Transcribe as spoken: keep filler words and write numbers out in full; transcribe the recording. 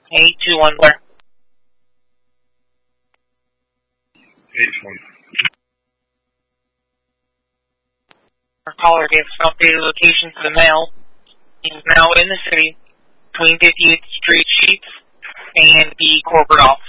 eight two one, Blair. eight one. Our caller gave us an updated location to the mail. He's now in the city between fifty-eighth Street Sheets and the corporate office.